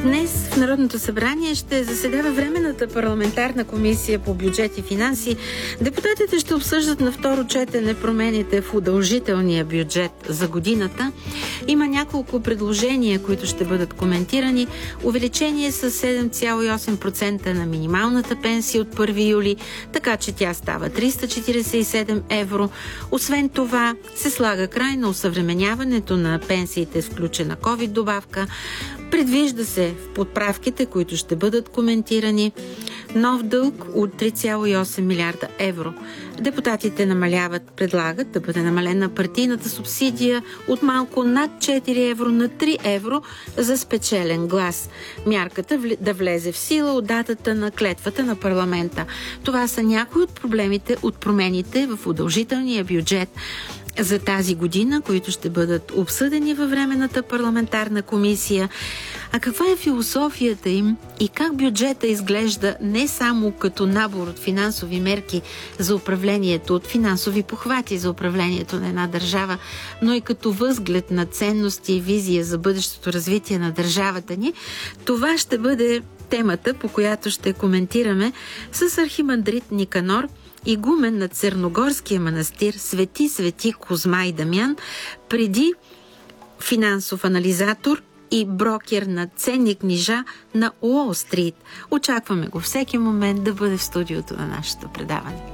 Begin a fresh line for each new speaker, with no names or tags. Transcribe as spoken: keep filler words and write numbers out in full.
Днес в Народното събрание ще заседава Временната парламентарна комисия по бюджет и финанси. Депутатите ще обсъждат на второ четене промените в удължителния бюджет за годината. Има няколко предложения, които ще бъдат коментирани. Увеличение с седем цяло и осем процента на минималната пенсия от първи юли, така че тя става триста четиридесет и седем евро. Освен това, се слага край на осъвременяването на пенсиите с включена ковид добавка. Предвижда се в подправките, които ще бъдат коментирани, нов дълг от три цяло и осем милиарда евро. Депутатите намаляват, предлагат да бъде намалена партийната субсидия от малко над четири евро на три евро за спечелен глас. Мярката да влезе в сила от датата на клетвата на парламента. Това са някои от проблемите от промените в удължителния бюджет за тази година, които ще бъдат обсъдени във Временната парламентарна комисия. А каква е философията им и как бюджета изглежда не само като набор от финансови мерки за управлението, от финансови похвати за управлението на една държава, но и като възглед на ценности и визия за бъдещото развитие на държавата ни, това ще бъде темата, по която ще коментираме с архимандрит Никанор, игумен на Церногорския манастир Свети Свети Козма и Дамян, преди финансов анализатор и брокер на ценни книжа на Уолстрийт. Очакваме го всеки момент да бъде в студиото на нашето предаване.